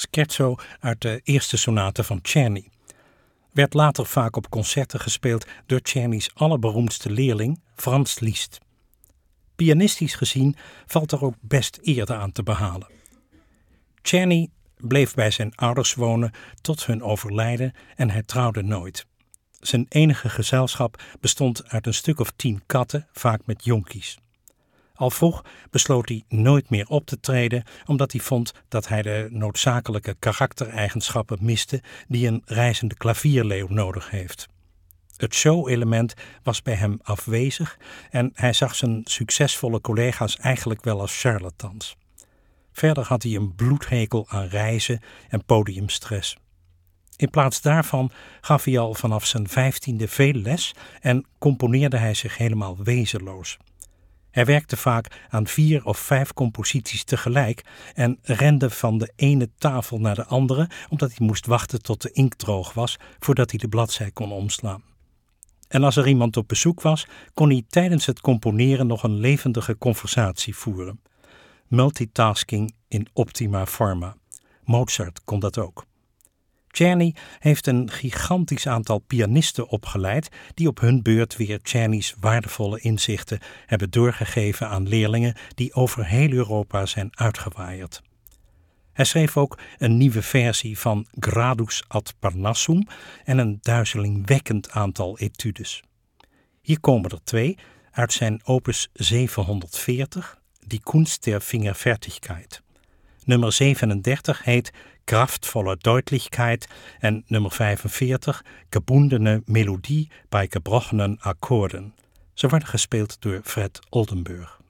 scherzo uit de eerste sonate van Czerny. Werd later vaak op concerten gespeeld door Czerny's allerberoemdste leerling, Franz Liszt. Pianistisch gezien valt er ook best eer aan te behalen. Czerny bleef bij zijn ouders wonen tot hun overlijden en hij trouwde nooit. Zijn enige gezelschap bestond uit een stuk of 10 katten, vaak met jonkies. Al vroeg besloot hij nooit meer op te treden, omdat hij vond dat hij de noodzakelijke karaktereigenschappen miste die een reizende klavierleeuw nodig heeft. Het show-element was bij hem afwezig en hij zag zijn succesvolle collega's eigenlijk wel als charlatans. Verder had hij een bloedhekel aan reizen en podiumstress. In plaats daarvan gaf hij al vanaf zijn 15e veel les en componeerde hij zich helemaal wezenloos. Hij werkte vaak aan 4 of 5 composities tegelijk en rende van de ene tafel naar de andere, omdat hij moest wachten tot de inkt droog was voordat hij de bladzij kon omslaan. En als er iemand op bezoek was, kon hij tijdens het componeren nog een levendige conversatie voeren. Multitasking in optima forma. Mozart kon dat ook. Czerny heeft een gigantisch aantal pianisten opgeleid die op hun beurt weer Czerny's waardevolle inzichten hebben doorgegeven aan leerlingen die over heel Europa zijn uitgewaaierd. Hij schreef ook een nieuwe versie van Gradus ad Parnassum en een duizelingwekkend aantal etudes. Hier komen er 2 uit zijn opus 740, Die Kunst der Fingerfertigkeit. Nummer 37 heet Kraftvolle Deutlichkeit en nummer 45 Gebundene Melodie bij gebrochenen akkoorden. Ze worden gespeeld door Fred Oldenburg.